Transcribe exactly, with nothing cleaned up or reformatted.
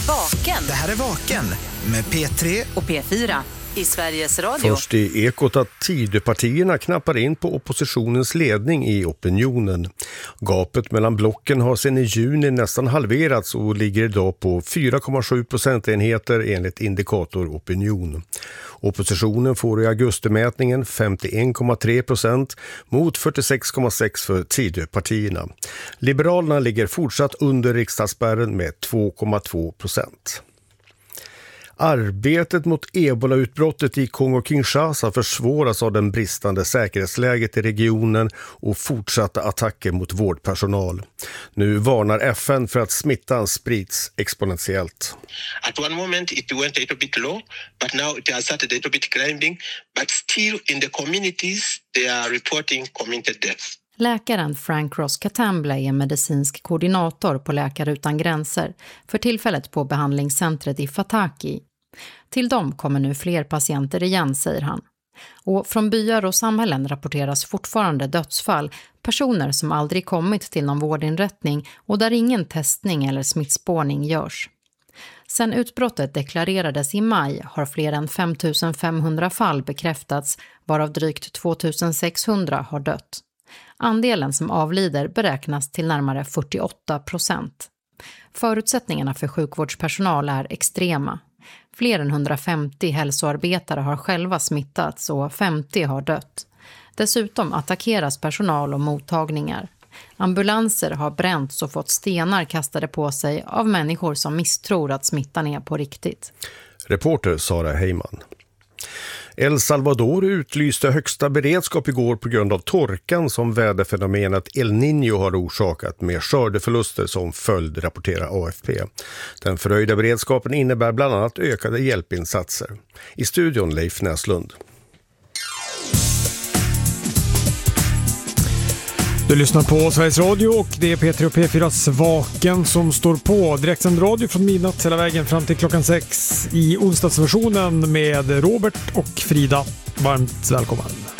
Vaken. Det här är Vaken med P tre och P fyra i Sveriges Radio. Först i Ekot att Tidöpartierna knappar in på oppositionens ledning i opinionen. Gapet mellan blocken har sedan i juni nästan halverats och ligger idag på fyra komma sju procentenheter enligt indikator opinion. Oppositionen får i augustimätningen femtioen komma tre procent mot fyrtiosex komma sex för Tidöpartierna. Liberalerna ligger fortsatt under riksdagsspärren med två komma två procent. Arbetet mot ebolautbrottet i Kongo-Kinshasa försvåras av den bristande säkerhetsläget i regionen och fortsatta attacker mot vårdpersonal. Nu varnar F N för att smittan sprids exponentiellt. At one moment it went a little bit low, but now it has started a little bit climbing, but still in the communities they are reporting community deaths. Läkaren Frank Ross Katamble är medicinsk koordinator på Läkare utan gränser, för tillfället på behandlingscentret i Fataki. Till dem kommer nu fler patienter igen, säger han. Och från byar och samhällen rapporteras fortfarande dödsfall, personer som aldrig kommit till någon vårdinrättning och där ingen testning eller smittspårning görs. Sen utbrottet deklarerades i maj har fler än fem tusen femhundra fall bekräftats, varav drygt två tusen sexhundra har dött. Andelen som avlider beräknas till närmare fyrtioåtta procent. Förutsättningarna för sjukvårdspersonal är extrema. Fler än hundrafemtio hälsoarbetare har själva smittats och femtio har dött. Dessutom attackeras personal och mottagningar. Ambulanser har bränts och fått stenar kastade på sig av människor som misstror att smittan är på riktigt. Reporter Sara Heyman. El Salvador utlyste högsta beredskap igår på grund av torkan som väderfenomenet El Niño har orsakat med skördeförluster som följd, rapporterar A F P. Den förhöjda beredskapen innebär bland annat ökade hjälpinsatser. I studion Leif Näslund. Du lyssnar på Sveriges Radio och det är P tre och P fyras Vaken som står på. Direktsänd radio från midnatt hela vägen fram till klockan sex i onsdagsversionen med Robert och Frida. Varmt välkommen.